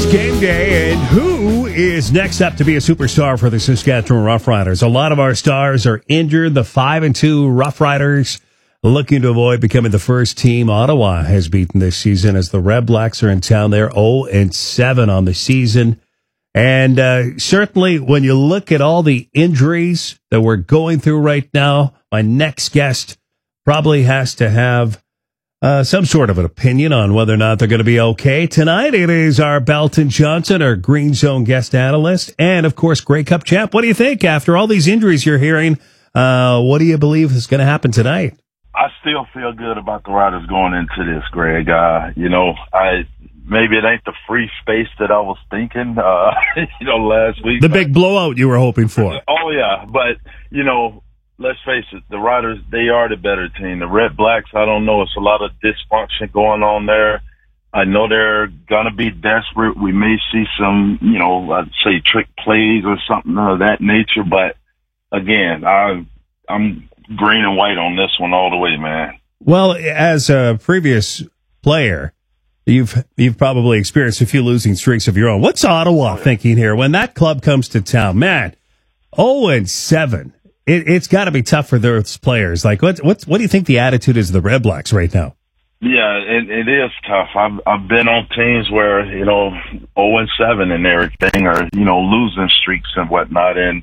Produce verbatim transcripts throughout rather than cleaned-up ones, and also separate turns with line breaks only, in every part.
game day, and who is next up to be a superstar for the Saskatchewan Roughriders? A lot of our stars are injured. The five and two Roughriders looking to avoid becoming the first team Ottawa has beaten this season, as the Red Blacks are in town. They're oh and seven on the season. And uh, certainly when you look at all the injuries that we're going through right now, my next guest probably has to have Uh, some sort of an opinion on whether or not they're going to be okay. Tonight, it is our Belton Johnson, our Green Zone guest analyst, and, of course, Grey Cup champ. What do you think after all these injuries you're hearing? Uh, what do you believe is going to happen tonight?
I still feel good about the Riders going into this, Greg. Uh, you know, I maybe it ain't the free space that I was thinking, uh, you know, last week.
The big blowout you were hoping for.
Oh, yeah. But, you know, let's face it, the Riders, they are the better team. The Red Blacks, I don't know. It's a lot of dysfunction going on there. I know they're going to be desperate. We may see some, you know, I'd say trick plays or something of that nature. But, again, I, I'm green and white on this one all the way, man.
Well, as a previous player, you've you've probably experienced a few losing streaks of your own. What's Ottawa thinking here when that club comes to town? Man, oh and seven. It, it's got to be tough for those players. Like, what, what, what do you think the attitude is of the Red Blacks right now?
Yeah, it, it is tough. I've, I've been on teams where, you know, oh and seven and everything, or, you know, losing streaks and whatnot. And,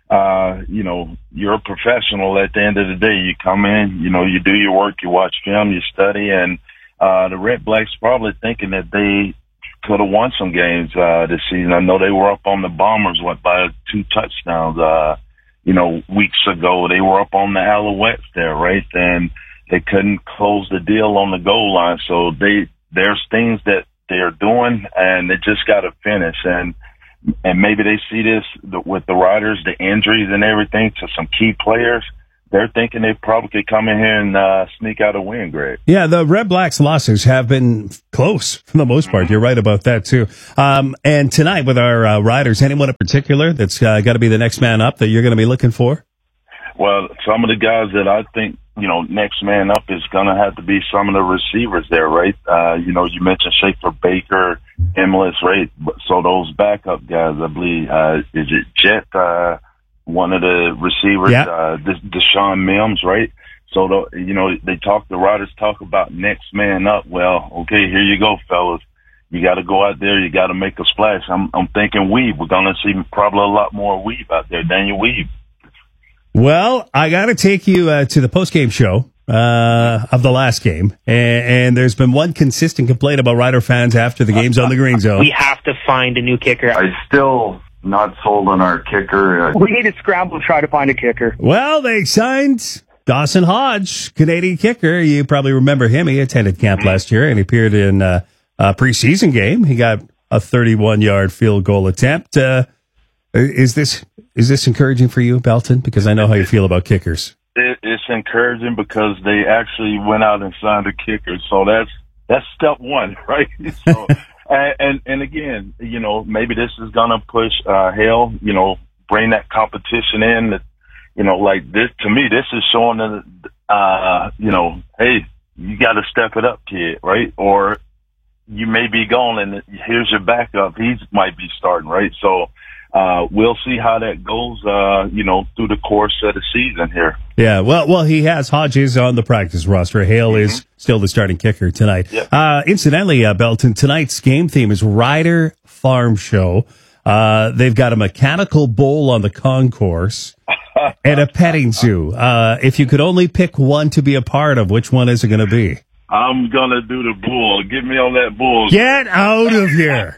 uh, you know, you're a professional at the end of the day. You come in, you know, you do your work, you watch film, you study. And, uh, the Red Blacks probably thinking that they could have won some games, uh, this season. I know they were up on the Bombers, what, by two touchdowns, uh, you know, weeks ago. They were up on the Alouettes there, right? And they couldn't close the deal on the goal line. So they, there's things that they're doing, and they just got to finish. And, and maybe they see this with the Riders, the injuries and everything to some key players. They're thinking they probably could come in here and uh, sneak out a win, Greg.
Yeah, the Red Blacks' losses have been close for the most part. You're right about that, too. Um, and tonight with our uh, Riders, anyone in particular that's uh, got to be the next man up that you're going to be looking for?
Well, some of the guys that I think, you know, next man up is going to have to be some of the receivers there, right? Uh, you know, you mentioned Schaefer Baker, Emilus, right? So those backup guys, I believe, uh, is it Jet, uh, one of the receivers,
yeah.
uh, Deshaun Mims, right? So, the, you know, they talk, the Riders talk about next man up. Well, okay, here you go, fellas. You got to go out there. You got to make a splash. I'm, I'm thinking Weave. We're going to see probably a lot more Weave out there. Daniel Weave.
Well, I got to take you uh, to the post-game show uh, of the last game, and, and there's been one consistent complaint about Rider fans after the game's on the Green Zone.
We have to find a new kicker.
I still not sold on our kicker.
We need to scramble to try to find a kicker.
Well, they signed Dawson Hodge, Canadian kicker. You probably remember him. He attended camp last year and he appeared in uh, a preseason game. He got a thirty-one-yard field goal attempt. Uh, is this is this encouraging for you, Belton? Because I know how you feel about kickers.
It, it's encouraging because they actually went out and signed a kicker. So that's that's step one, right? So. And, and, and again, you know, maybe this is going to push, uh, Hale, you know, bring that competition in that, you know, like this, to me, this is showing that, uh, you know, hey, you got to step it up, kid, right? Or you may be gone and here's your backup. He might be starting, right? So, uh, we'll see how that goes, uh, you know, through the course of the season here.
Yeah, well, well, he has Hodges on the practice roster. Hale mm-hmm. is still the starting kicker tonight.
Yeah.
Uh, incidentally, uh, Belton, tonight's game theme is Rider Farm Show. Uh, they've got a mechanical bull on the concourse and a petting zoo. Uh, if you could only pick one to be a part of, which one is it going to be?
I'm going to do the bull. Get me on that bull.
Get out of here.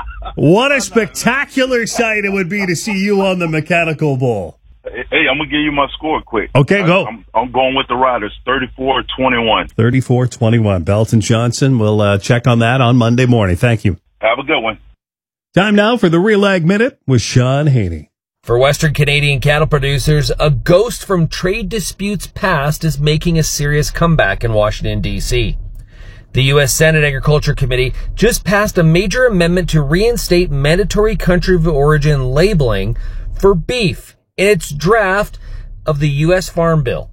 What a spectacular sight it would be to see you on the mechanical bull.
Hey, I'm going to give you my score quick.
Okay, go.
I'm, I'm going with the Riders, thirty-four twenty-one.
thirty-four twenty-one. Belton Johnson, we'll uh, check on that on Monday morning. Thank you.
Have a good one.
Time now for the Real Ag Minute with Sean Haney.
For Western Canadian cattle producers, a ghost from trade disputes past is making a serious comeback in Washington, D C The U S Senate Agriculture Committee just passed a major amendment to reinstate mandatory country of origin labeling for beef in its draft of the U S Farm Bill.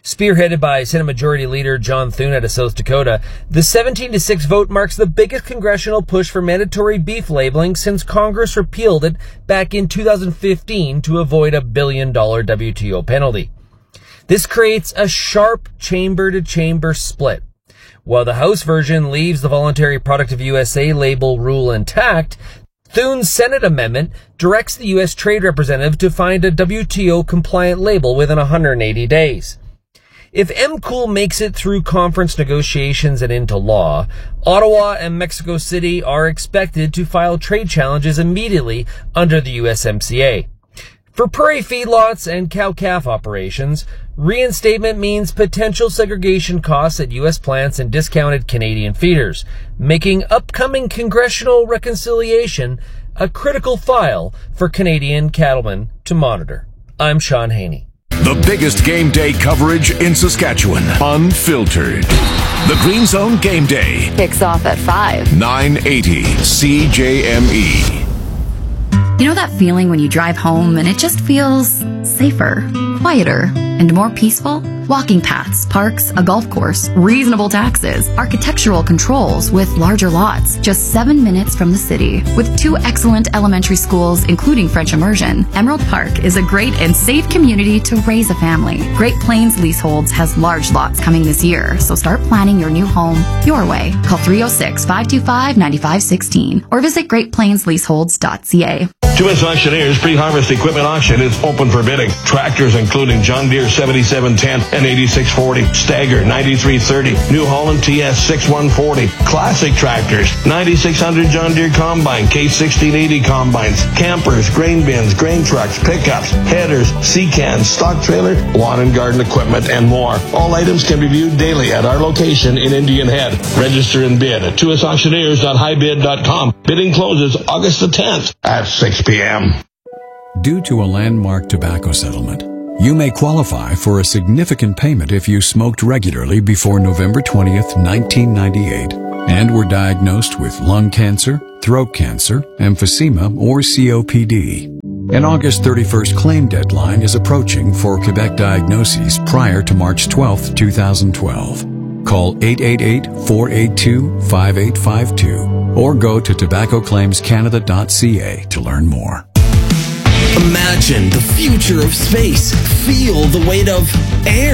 Spearheaded by Senate Majority Leader John Thune out of South Dakota, the seventeen to six vote marks the biggest congressional push for mandatory beef labeling since Congress repealed it back in two thousand fifteen to avoid a billion dollar W T O penalty. This creates a sharp chamber-to-chamber split. While the House version leaves the voluntary product of U S A label rule intact, Thune's Senate amendment directs the U S Trade Representative to find a W T O-compliant label within one hundred eighty days. If M C O O L makes it through conference negotiations and into law, Ottawa and Mexico City are expected to file trade challenges immediately under the U S M C A. For prairie feedlots and cow-calf operations, reinstatement means potential segregation costs at U S plants and discounted Canadian feeders, making upcoming congressional reconciliation a critical file for Canadian cattlemen to monitor. I'm Sean Haney.
The biggest game day coverage in Saskatchewan, unfiltered. The Green Zone Game Day
kicks off at five.
nine eighty C J M E.
You know that feeling when you drive home and it just feels safer, quieter, and more peaceful? Walking paths, parks, a golf course, reasonable taxes, architectural controls with larger lots, just seven minutes from the city. With two excellent elementary schools, including French immersion, Emerald Park is a great and safe community to raise a family. Great Plains Leaseholds has large lots coming this year, so start planning your new home your way. Call three oh six, five two five, nine five one six or visit great plains leaseholds dot c a.
Two S Auctioneers pre-harvest equipment auction is open for bidding. Tractors including John Deere seventy-seven ten and eighty-six forty, Stagger ninety-three thirty, New Holland T S sixty-one forty, Classic Tractors, ninety-six hundred John Deere Combine, K sixteen eighty Combines, Campers, Grain Bins, Grain Trucks, Pickups, Headers, C-Cans, Stock Trailer, Lawn and Garden Equipment, and more. All items can be viewed daily at our location in Indian Head. Register and bid at two s auctioneers dot high bid dot com. Bidding closes August the tenth at six p.m.
Due to a landmark tobacco settlement, you may qualify for a significant payment if you smoked regularly before November twentieth, nineteen ninety-eight, and were diagnosed with lung cancer, throat cancer, emphysema, or C O P D. An August thirty-first claim deadline is approaching for Quebec diagnoses prior to March twelfth, twenty twelve. Call eight eight eight, four eight two, five eight five two or go to tobacco claims canada dot c a to learn more.
Imagine the future of space. Feel the weight of air.